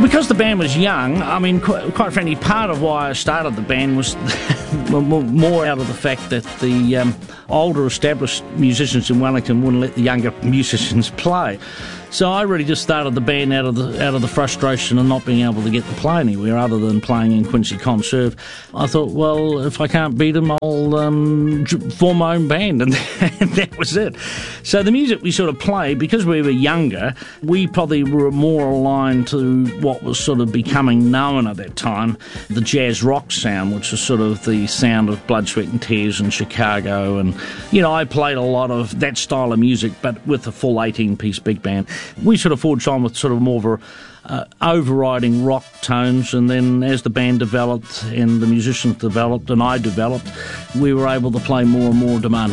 Because the band was young, I mean, quite frankly, part of why I started the band was more out of the fact that the older established musicians in Wellington wouldn't let the younger musicians play. So I really just started the band out of the frustration of not being able to get to play anywhere other than playing in Quincy Conserve. I thought, well, if I can't beat them, I'll form my own band, and that was it. So the music we sort of played, because we were younger, we probably were more aligned to what was sort of becoming known at that time, the jazz rock sound, which was sort of the sound of Blood, Sweat and Tears in Chicago. And, you know, I played a lot of that style of music, but with a full 18-piece big band. We sort of forged on with sort of more of a overriding rock tones, and then as the band developed and the musicians developed and I developed, we were able to play more and more demanding